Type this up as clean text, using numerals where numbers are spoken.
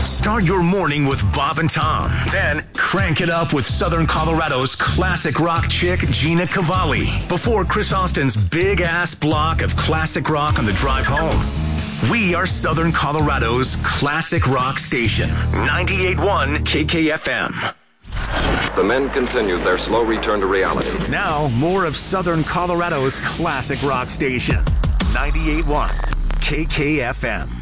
Start your morning with Bob and Tom. Then crank it up with Southern Colorado's classic rock chick, Gina Cavalli, before Chris Austin's big-ass block of classic rock on the drive home. We are Southern Colorado's classic rock station, 98.1 KKFM. The men continued their slow return to reality. Now, more of Southern Colorado's classic rock station, 98.1 KKFM.